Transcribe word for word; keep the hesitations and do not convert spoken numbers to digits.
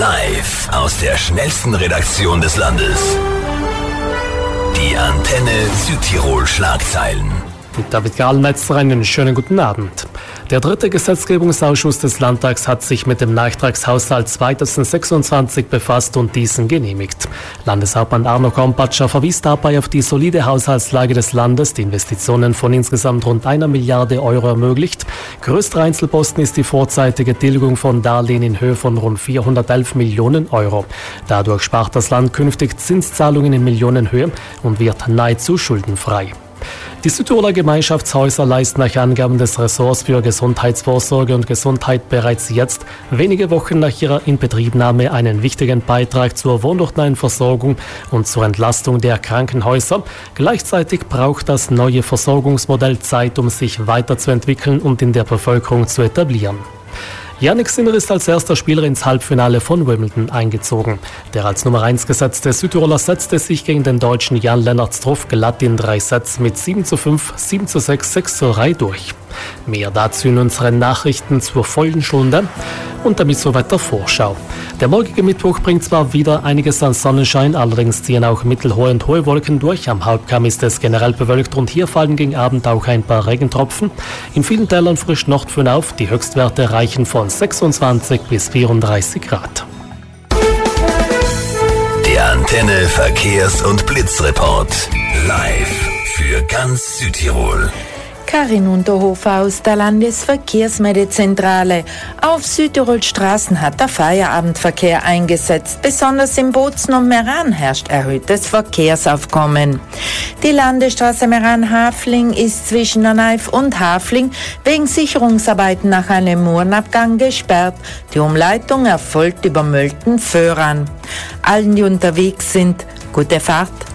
Live aus der schnellsten Redaktion des Landes. Die Antenne Südtirol Schlagzeilen. Mit David Grahlmetzer einen schönen guten Abend. Der dritte Gesetzgebungsausschuss des Landtags hat sich mit dem Nachtragshaushalt zweitausendsechsundzwanzig befasst und diesen genehmigt. Landeshauptmann Arno Kompatscher verwies dabei auf die solide Haushaltslage des Landes, die Investitionen von insgesamt rund einer Milliarde Euro ermöglicht. Größter Einzelposten ist die vorzeitige Tilgung von Darlehen in Höhe von rund vierhundertelf Millionen Euro. Dadurch spart das Land künftig Zinszahlungen in Millionenhöhe und wird nahezu schuldenfrei. Die Südtiroler Gemeinschaftshäuser leisten nach Angaben des Ressorts für Gesundheitsvorsorge und Gesundheit bereits jetzt, wenige Wochen nach ihrer Inbetriebnahme, einen wichtigen Beitrag zur wohnortnahen Versorgung und zur Entlastung der Krankenhäuser. Gleichzeitig braucht das neue Versorgungsmodell Zeit, um sich weiterzuentwickeln und in der Bevölkerung zu etablieren. Jannik Sinner ist als erster Spieler ins Halbfinale von Wimbledon eingezogen. Der als Nummer eins gesetzte Südtiroler setzte sich gegen den Deutschen Jan-Lennart Struff glatt in drei Sets mit sieben zu fünf, sieben zu sechs, sechs zu drei durch. Mehr dazu in unseren Nachrichten zur vollen Stunde und damit soweit der Vorschau. Der morgige Mittwoch bringt zwar wieder einiges an Sonnenschein, allerdings ziehen auch mittelhohe und hohe Wolken durch. Am Hauptkamm ist es generell bewölkt und hier fallen gegen Abend auch ein paar Regentropfen. In vielen Tälern frischt Nordföhn auf. Die Höchstwerte reichen von sechsundzwanzig bis vierunddreißig Grad. Der Antenne Verkehrs- und Blitzreport. Live für ganz Südtirol. Karin Unterhofer aus der Landesverkehrsmeldezentrale. Auf Südtirols Straßen hat der Feierabendverkehr eingesetzt. Besonders in Bozen und Meran herrscht erhöhtes Verkehrsaufkommen. Die Landesstraße Meran-Hafling ist zwischen Naneif und Hafling wegen Sicherungsarbeiten nach einem Murenabgang gesperrt. Die Umleitung erfolgt über Mölten-Föhran. Allen, die unterwegs sind, gute Fahrt.